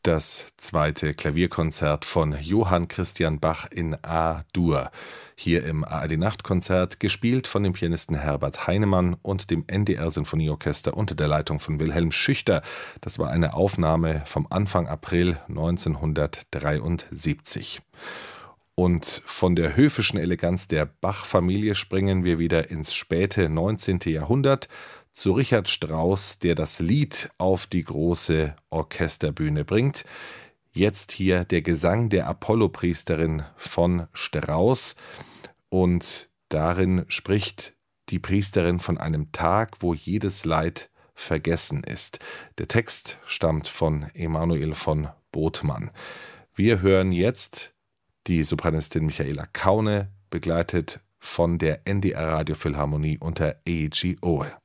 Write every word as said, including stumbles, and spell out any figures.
Das zweite Klavierkonzert von Johann Christian Bach in A-Dur. Hier im A R D-Nachtkonzert, gespielt von dem Pianisten Herbert Heinemann und dem N D R-Sinfonieorchester unter der Leitung von Wilhelm Schüchter. Das war eine Aufnahme vom Anfang April neunzehnhundertdreiundsiebzig. Und von der höfischen Eleganz der Bach-Familie springen wir wieder ins späte neunzehnte Jahrhundert, zu Richard Strauss, der das Lied auf die große Orchesterbühne bringt. Jetzt hier der Gesang der Apollo-Priesterin von Strauss. Und darin spricht die Priesterin von einem Tag, wo jedes Leid vergessen ist. Der Text stammt von Emanuel von Bothmann. Wir hören jetzt die Sopranistin Michaela Kaune, begleitet von der N D R Radiophilharmonie unter A G Owe.